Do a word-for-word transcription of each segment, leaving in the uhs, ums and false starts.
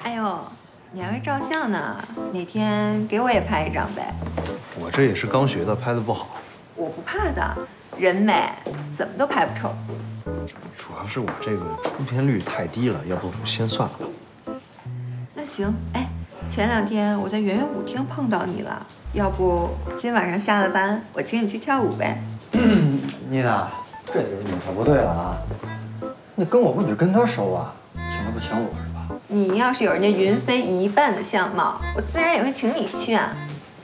哎呦，你还会照相呢？哪天给我也拍一张呗？ 我这也是刚学的，拍的不好。 我不怕的，人美，怎么都拍不丑。 主要是我这个出片率太低了，要不先算了吧。 那行，哎，前两天我在圆圆舞厅碰到你了，要不今晚上下了班，我请你去跳舞呗？ 嗯，妮娜，这就是你可不对了啊！你跟我不比跟他熟啊？请他不请我是吧？ 你要是有人家云飞一半的相貌，我自然也会请你去啊。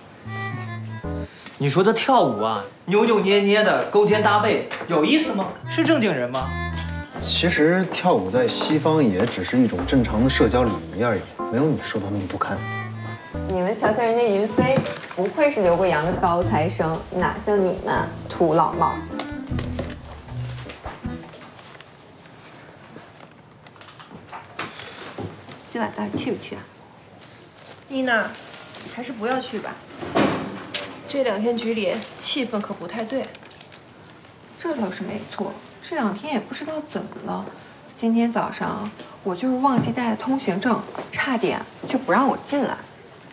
你说这跳舞啊，扭扭捏捏的，勾肩搭背，有意思吗？是正经人吗？ 其实跳舞在西方也只是一种正常的社交礼仪而已，没有你说的那么不堪。 你们瞧瞧人家云飞，不愧是留过洋的高材生，哪像你们土老帽。今晚到底去不去啊？ 妮娜，还是不要去吧。这两天局里气氛可不太对。 这倒是没错，这两天也不知道怎么了。今天早上我就是忘记带通行证，差点就不让我进来。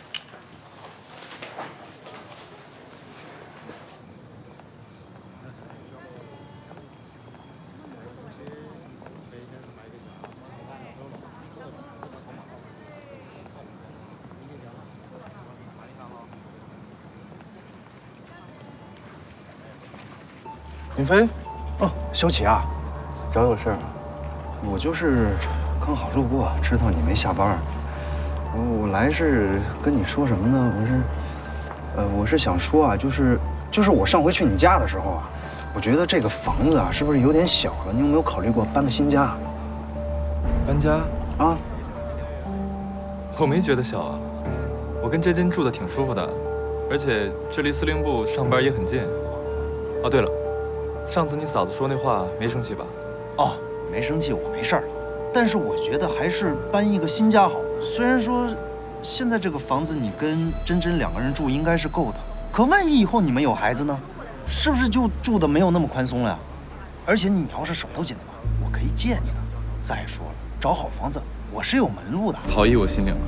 云飞，哦，小启啊， 找有事儿？ 我就是刚好路过，知道你没下班。我我来是跟你说什么呢？我是，呃，我是想说啊，就是就是我上回去你家的时候啊，我觉得这个房子啊是不是有点小了？你有没有考虑过搬个新家？ 搬家？ 啊？ 我没觉得小啊，我跟真真住的挺舒服的，而且这离司令部上班也很近。哦，对了。上次你嫂子说那话没生气吧？ 哦，没生气，我没事儿。但是我觉得还是搬一个新家好。虽然说现在这个房子你跟真真两个人住应该是够的，可万一以后你们有孩子呢？是不是就住的没有那么宽松了呀？而且你要是手头紧的话，我可以借你的。再说了，找好房子我是有门路的。 好意我心领了。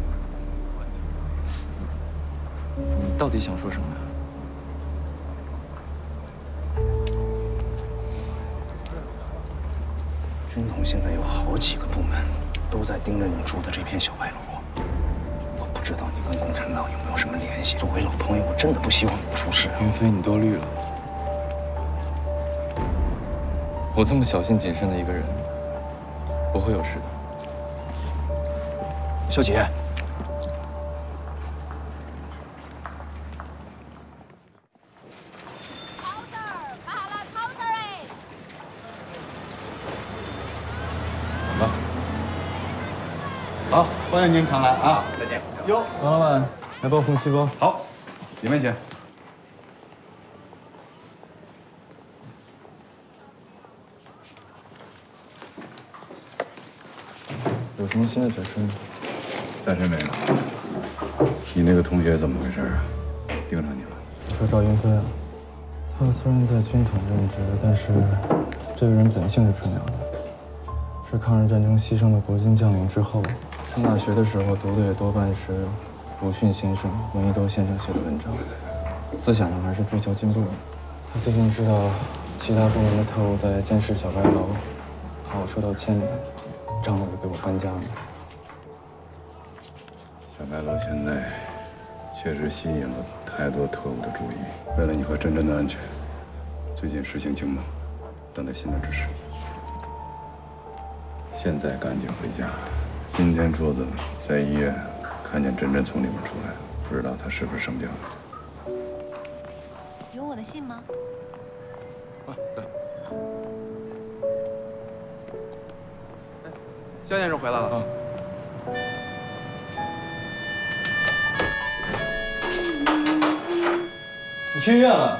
你到底想说什么呀？ 军统现在有好几个部门都在盯着你住的这片小白楼，我不知道你跟共产党有没有什么联系。作为老朋友，我真的不希望你出事。 云飞，你多虑了。我这么小心谨慎的一个人，不会有事的。 小姐。 好，欢迎您常来啊！ 再见。 哟， 王老板，来包红旗包。 好，里面请。 有什么新的指示吗？ 暂时没有。你那个同学怎么回事啊？盯上你了？ 我说赵云飞啊，他虽然在军统任职，但是这个人本性是纯良的，是抗日战争牺牲的国军将领之后。上大学的时候读的也多半是鲁迅先生、闻一多先生写的文章，思想上还是追求进步的。他最近知道其他部门的特务在监视小白楼，怕我受到牵连，张罗着给我搬家呢。 小白楼现在确实吸引了太多特务的注意，为了你和真真的安全，最近实行清蒙，等待新的指示。现在赶紧回家。今天柱子在医院看见真真从里面出来，不知道她是不是生病了。 有我的信吗？ 啊，来。 肖先生回来了。 啊。你去医院了？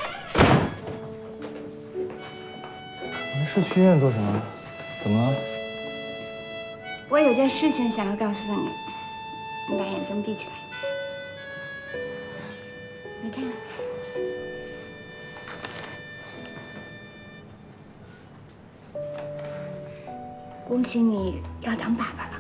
没事，去医院做什么？怎么了？ 我有件事情想要告诉你，你把眼睛闭起来。你看，恭喜你要当爸爸了。